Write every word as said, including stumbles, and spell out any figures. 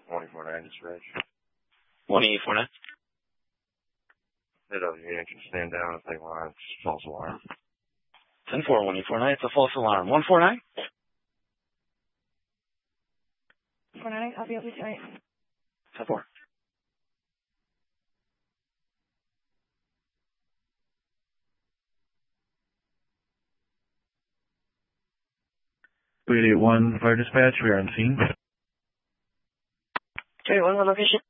one eight four nine dispatch. one eight four nine. Hit up unit can stand down if they want. It's false alarm. ten four, one eight four nine. It's a false alarm. one four nine? four nine, copy up, please, right. ten four. eight eight one Fire Dispatch, we are on scene. three one one location.